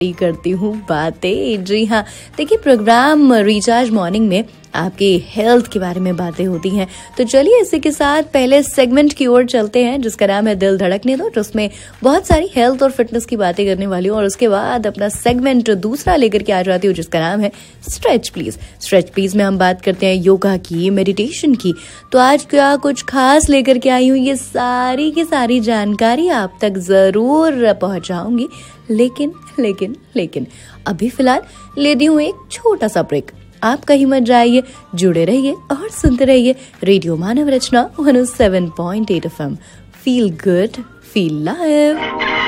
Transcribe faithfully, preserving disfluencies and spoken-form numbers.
करती हूँ बातें। जी हाँ, देखिए प्रोग्राम रिचार्ज मॉर्निंग में आपकी हेल्थ के बारे में बातें होती हैं। तो चलिए इसी के साथ पहले सेगमेंट की ओर चलते हैं जिसका नाम है दिल धड़कने दो, जिसमें बहुत सारी हेल्थ और फिटनेस की बातें करने वाली हूँ। और उसके बाद अपना सेगमेंट दूसरा लेकर के आ जाती हूँ जिसका नाम है स्ट्रेच प्लीज। स्ट्रेच प्लीज में हम बात करते हैं योगा की, मेडिटेशन की। तो आज क्या कुछ खास लेकर के आई हूँ, ये सारी की सारी जानकारी आप तक जरूर पहुंचाऊंगी। लेकिन लेकिन लेकिन अभी फिलहाल लेती हूँ एक छोटा सा ब्रेक। आप कहीं मत जाइए, जुड़े रहिए और सुनते रहिए रेडियो मानव रचना one O seven point eight F M. Feel good, feel live.